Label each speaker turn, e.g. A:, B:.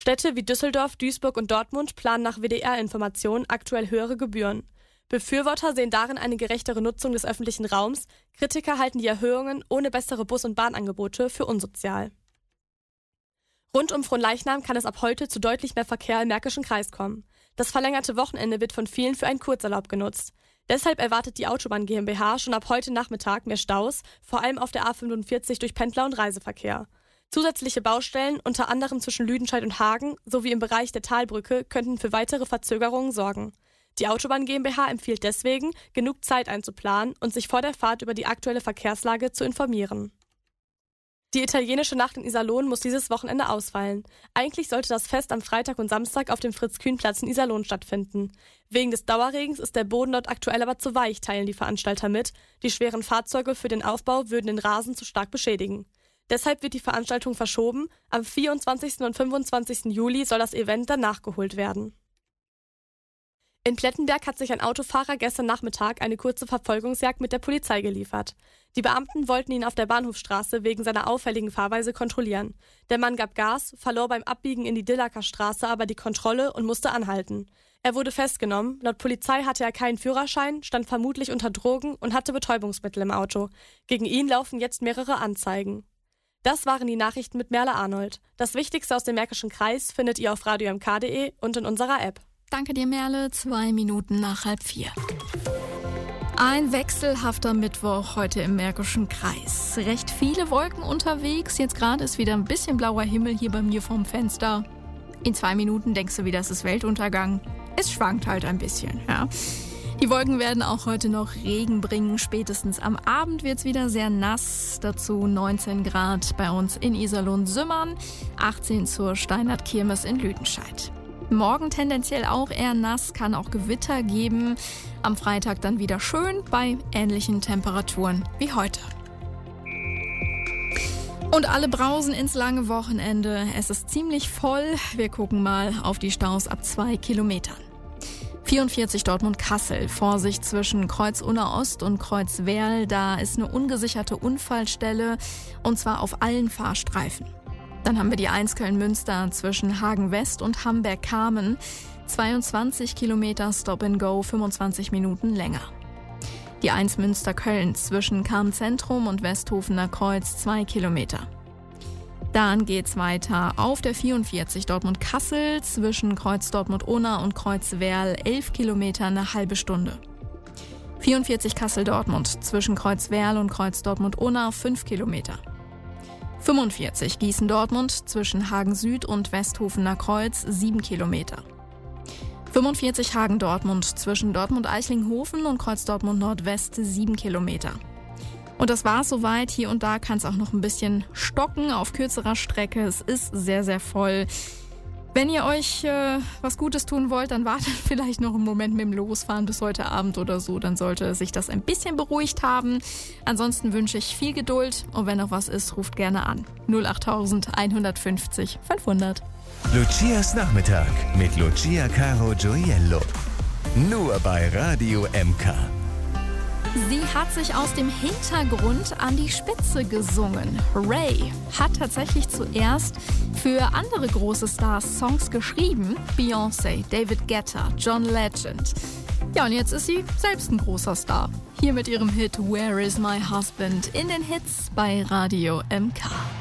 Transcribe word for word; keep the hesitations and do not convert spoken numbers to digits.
A: Städte wie Düsseldorf, Duisburg und Dortmund planen nach W D R-Informationen aktuell höhere Gebühren. Befürworter sehen darin eine gerechtere Nutzung des öffentlichen Raums, Kritiker halten die Erhöhungen ohne bessere Bus- und Bahnangebote für unsozial. Rund um Fronleichnam kann es ab heute zu deutlich mehr Verkehr im Märkischen Kreis kommen. Das verlängerte Wochenende wird von vielen für einen Kurzurlaub genutzt. Deshalb erwartet die Autobahn GmbH schon ab heute Nachmittag mehr Staus, vor allem auf der A fünfundvierzig durch Pendler- und Reiseverkehr. Zusätzliche Baustellen, unter anderem zwischen Lüdenscheid und Hagen, sowie im Bereich der Talbrücke, könnten für weitere Verzögerungen sorgen. Die Autobahn GmbH empfiehlt deswegen, genug Zeit einzuplanen und sich vor der Fahrt über die aktuelle Verkehrslage zu informieren. Die italienische Nacht in Iserlohn muss dieses Wochenende ausfallen. Eigentlich sollte das Fest am Freitag und Samstag auf dem Fritz-Kühn-Platz in Iserlohn stattfinden. Wegen des Dauerregens ist der Boden dort aktuell aber zu weich, teilen die Veranstalter mit. Die schweren Fahrzeuge für den Aufbau würden den Rasen zu stark beschädigen. Deshalb wird die Veranstaltung verschoben. Am vierundzwanzigsten und fünfundzwanzigsten Juli soll das Event dann nachgeholt werden. In Plettenberg hat sich ein Autofahrer gestern Nachmittag eine kurze Verfolgungsjagd mit der Polizei geliefert. Die Beamten wollten ihn auf der Bahnhofstraße wegen seiner auffälligen Fahrweise kontrollieren. Der Mann gab Gas, verlor beim Abbiegen in die Dillacker Straße aber die Kontrolle und musste anhalten. Er wurde festgenommen. Laut Polizei hatte er keinen Führerschein, stand vermutlich unter Drogen und hatte Betäubungsmittel im Auto. Gegen ihn laufen jetzt mehrere Anzeigen. Das waren die Nachrichten mit Merle Arnold. Das Wichtigste aus dem Märkischen Kreis findet ihr auf radio m k punkt d e und in unserer App.
B: Danke dir, Merle. Zwei Minuten nach halb vier. Ein wechselhafter Mittwoch heute im Märkischen Kreis. Recht viele Wolken unterwegs. Jetzt gerade ist wieder ein bisschen blauer Himmel hier bei mir vorm Fenster. In zwei Minuten denkst du wieder, es ist Weltuntergang. Es schwankt halt ein bisschen, ja. Die Wolken werden auch heute noch Regen bringen. Spätestens am Abend wird's wieder sehr nass. Dazu neunzehn Grad bei uns in Iserlohn-Sümmern, achtzehn zur Steinert-Kirmes in Lüdenscheid. Morgen tendenziell auch eher nass, kann auch Gewitter geben. Am Freitag dann wieder schön bei ähnlichen Temperaturen wie heute. Und alle brausen ins lange Wochenende. Es ist ziemlich voll. Wir gucken mal auf die Staus ab zwei Kilometern. vierundvierzig Dortmund-Kassel. Vorsicht zwischen Kreuz-Unna Ost und Kreuz-Werl. Da ist eine ungesicherte Unfallstelle und zwar auf allen Fahrstreifen. Dann haben wir die eins Köln-Münster zwischen Hagen-West und Hamberg-Kamen. zweiundzwanzig Kilometer Stop-and-Go, fünfundzwanzig Minuten länger. Die eins Münster-Köln zwischen Kamen-Zentrum und Westhofener Kreuz, zwei Kilometer. Dann geht's weiter auf der vierundvierzig Dortmund-Kassel zwischen Kreuz Dortmund-Unna und Kreuz-Werl, elf Kilometer, eine halbe Stunde. vierundvierzig Kassel-Dortmund zwischen Kreuz-Werl und Kreuz Dortmund-Unna, fünf Kilometer. fünfundvierzig Gießen-Dortmund zwischen Hagen-Süd und Westhofener Kreuz, sieben Kilometer. fünfundvierzig Hagen-Dortmund zwischen Dortmund-Eichlinghofen und Kreuz Dortmund-Nordwest, sieben Kilometer. Und das war's soweit. Hier und da kann es auch noch ein bisschen stocken auf kürzerer Strecke. Es ist sehr, sehr voll. Wenn ihr euch äh, was Gutes tun wollt, dann wartet vielleicht noch einen Moment mit dem Losfahren bis heute Abend oder so. Dann sollte sich das ein bisschen beruhigt haben. Ansonsten wünsche ich viel Geduld. Und wenn noch was ist, ruft gerne an. null acht eins fünf null fünfhundert.
C: Lucias Nachmittag mit Lucia Caro Gioiello. Nur bei Radio M K.
B: Sie hat sich aus dem Hintergrund an die Spitze gesungen. Ray hat tatsächlich zuerst für andere große Stars Songs geschrieben. Beyoncé, David Guetta, John Legend. Ja, und jetzt ist sie selbst ein großer Star. Hier mit ihrem Hit Where is my husband in den Hits bei Radio M K.